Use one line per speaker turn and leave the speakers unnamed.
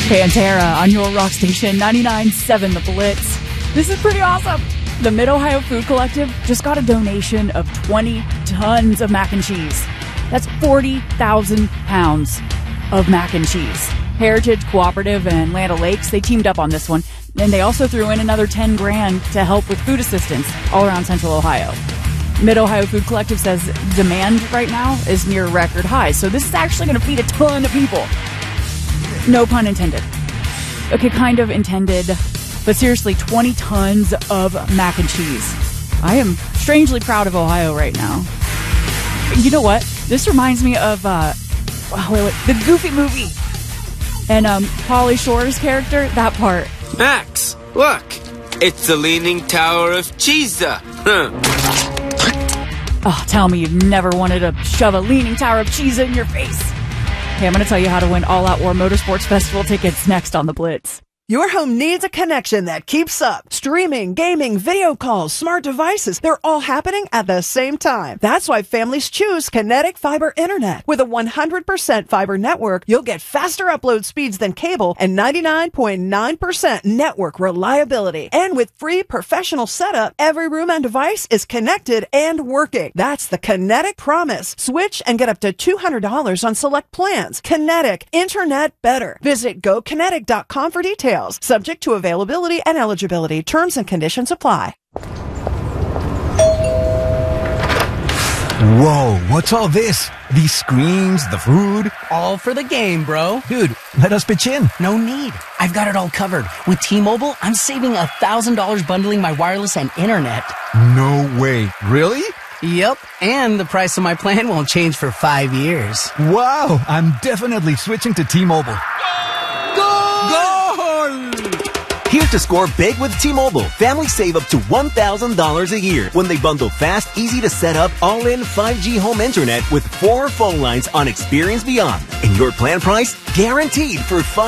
Pantera on your rock station, 99.7 The Blitz. This is pretty awesome. The Mid-Ohio Food Collective just got a donation of 20 tons of mac and cheese. That's 40,000 pounds of mac and cheese. Heritage Cooperative and Land O'Lakes, they teamed up on this one. And they also threw in another 10 grand to help with food assistance all around Central Ohio. Mid-Ohio Food Collective says demand right now is near record highs. So this is actually going to feed a ton of people. No pun intended. Okay, kind of intended. But seriously, 20 tons of mac and cheese. I am strangely proud of Ohio right now. You know what? This reminds me of the Goofy movie. And Pauly Shore's character, that part.
Max, look. It's the Leaning Tower of Cheesa.
Oh, tell me you've never wanted to shove a Leaning Tower of Cheesa in your face. Hey, I'm going to tell you how to win All Out War Motorsports Festival tickets next on The Blitz.
Your home needs a connection that keeps up. Streaming, gaming, video calls, smart devices, they're all happening at the same time. That's why families choose Kinetic Fiber Internet. With a 100% fiber network, you'll get faster upload speeds than cable and 99.9% network reliability. And with free professional setup, every room and device is connected and working. That's the Kinetic promise. Switch and get up to $200 on select plans. Kinetic, Internet better. Visit GoKinetic.com for details. Subject to availability and eligibility. Terms and conditions apply.
Whoa, what's all this? These screens, the food?
All for the game, bro.
Dude, let us pitch in.
No need. I've got it all covered. With T-Mobile, I'm saving $1,000 bundling my wireless and internet.
No way. Really?
Yep, and the price of my plan won't change for 5 years.
Wow, I'm definitely switching to T-Mobile.
Here to score big with T-Mobile. Families save up to $1,000 a year when they bundle fast, easy to set up, all-in 5G home internet with 4 phone lines on Experience Beyond. And your plan price guaranteed for 5